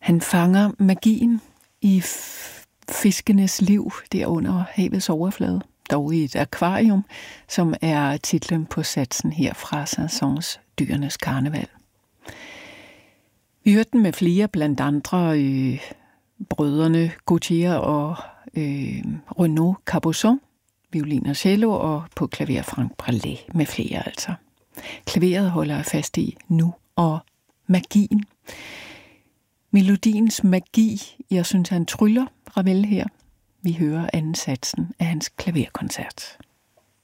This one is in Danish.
Han fanger magien i fiskenes liv derunder havets overflade, dog i et akvarium, som er titlen på satsen her fra Saint-Saëns Dyrenes Karneval. Vi hørte den med flere, blandt andre brødrene Gautier og Renaud Capuçon, violin og cello, og på klaver Frank Brelet med flere altså. Klaveret holder fast i nu og magien. Melodiens magi, jeg synes han tryller Ravel her. Vi hører anden satsen af hans klaverkoncert.